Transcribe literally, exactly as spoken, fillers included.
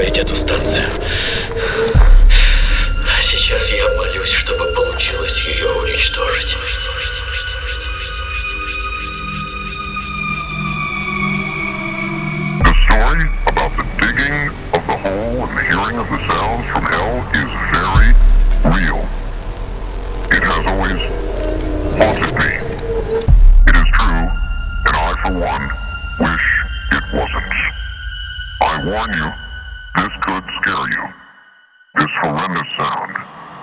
уничтожить эту станцию. А сейчас я молюсь, чтобы получилось ее уничтожить. The story about the digging of the hole and the hearing of the sounds from hell is very real. It has always haunted me. It is true, and I, for one, wish it wasn't. I warn you, this could